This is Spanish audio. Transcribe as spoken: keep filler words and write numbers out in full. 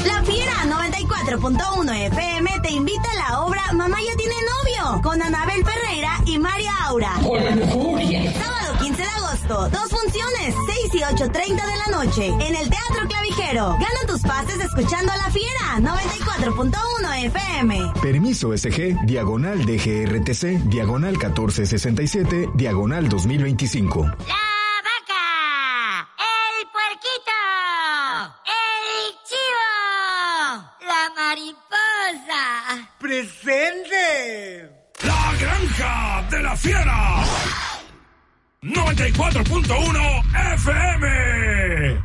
La Fiera noventa y cuatro punto uno F M te invita a la obra Mamá ya tiene novio, con Anabel Ferreira y María Aura. Sábado quince de agosto, dos funciones, seis y ocho treinta de la noche, en el Teatro Clavijero. Gana tus pases escuchando a La Fiera noventa y cuatro punto uno F M. Permiso S G, diagonal D G R T C, diagonal catorce sesenta y siete, diagonal dos mil veinticinco. La vaca, el puerquito, el chivo, la mariposa. ¡Presente! La Granja de la Fiera noventa y cuatro punto uno F M.